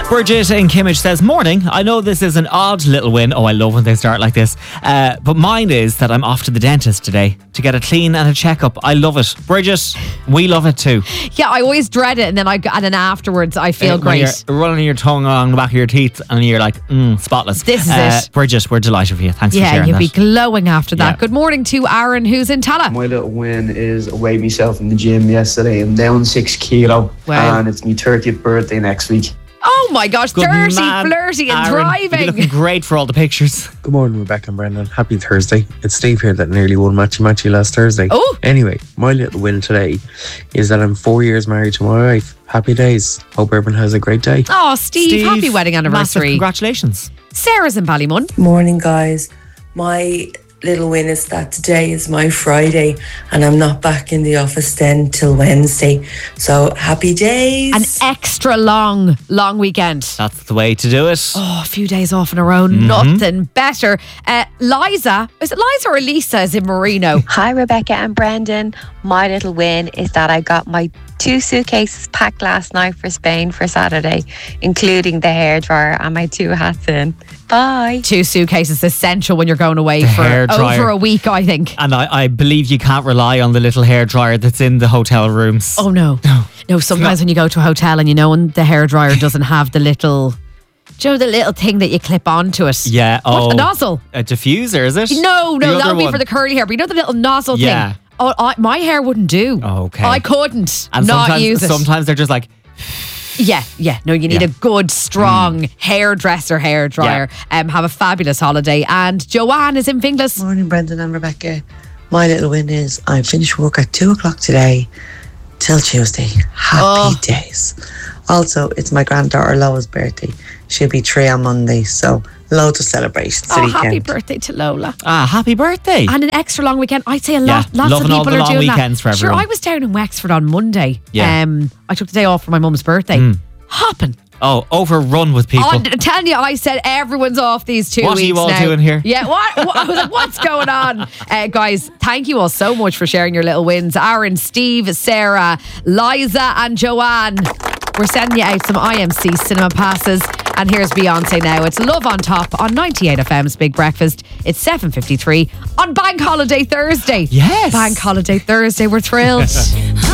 Bridget in Kimmage says, morning, I know this is an odd little win. Oh, I love when they start like this. But mine is that I'm off to the dentist today to get a clean and a checkup. I love it. Bridget, we love it too. Yeah, I always dread it, and then afterwards I feel great. You're running your tongue along the back of your teeth and you're like, spotless. This is it. Bridget, we're delighted for you. Thanks for sharing that. Yeah, you'd be glowing after that. Yeah. Good morning to Aaron, who's in Tala. My little win is I weighed myself in the gym yesterday. I'm down 6 kilo. Wow. And it's my 30th birthday next week. Oh my gosh, Good 30, man, flirty and Aaron. You'll be driving. looking great for all the pictures. Good morning, Rebecca and Brendan. Happy Thursday. It's Steve here that nearly won Matchy last Thursday. Oh. Anyway, my little win today is that I'm 4 years married to my wife. Happy days. Hope everyone has a great day. Oh, Steve, happy wedding Massive anniversary. congratulations. Sarah's in Ballymun. Morning, guys. My little win is that today is my Friday and I'm not back in the office then till Wednesday. So happy days. An extra long weekend. That's the way to do it. Oh, a few days off in a row, nothing better. Liza, is it Liza or Lisa is in Marino? Hi, Rebecca and Brendan. My little win is that I got my 2 suitcases packed last night for Spain for Saturday, including the hairdryer and my 2 hats in. Bye. 2 suitcases essential when you're going away for hairdryer. over a week, I think. And I believe you can't rely on the little hairdryer that's in the hotel rooms. Oh, no. No, sometimes when you go to a hotel and and the hairdryer doesn't have the little... Do you know the little thing that you clip onto it? Yeah. What, a nozzle? A diffuser, is it? No, The that other would be one. for the curly hair. But you know the little nozzle Yeah. thing? Oh, my hair wouldn't do. Okay. I couldn't And not use it. sometimes they're just like... Yeah. No, you need Yeah. a good, strong hairdryer. Have a fabulous holiday. And Joanne is in Finglas. Morning, Brendan and Rebecca. My little win is I finished work at 2 o'clock today till Tuesday. Happy days. Also, it's my granddaughter Lola's birthday. She'll be 3 on Monday, so loads of celebrations. Oh, happy birthday to Lola. happy birthday. And an extra long weekend. I'd say lots of loving people all the are long doing weekends that. for Sure, everyone. I was down in Wexford on Monday. Yeah. I took the day off for my mum's birthday. Hopping. Oh, overrun with people. I'm telling you, I said everyone's off these 2 weeks now. What are you all doing here? Yeah, what? I was like, what's going on? Guys, thank you all so much for sharing your little wins. Aaron, Steve, Sarah, Liza and Joanne. We're sending you out some IMC cinema passes. And here's Beyonce now. It's Love on Top on 98 FM's Big Breakfast. It's 7:53 on Bank Holiday Thursday. Yes. Bank Holiday Thursday. We're thrilled.